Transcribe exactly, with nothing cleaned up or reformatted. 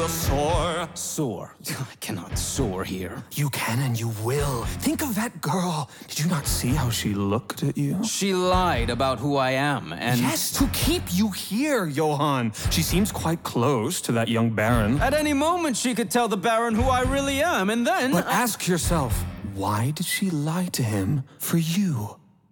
will soar. Soar. I cannot soar here. You can and you will. Think of that girl. Did you not see how she looked at you? She lied about who I am, and... Yes, to keep you here, Johann. She seems quite close to that young Baron. At any moment, she could tell the Baron who I really am, and then... But I... ask yourself, why did she lie to him for you?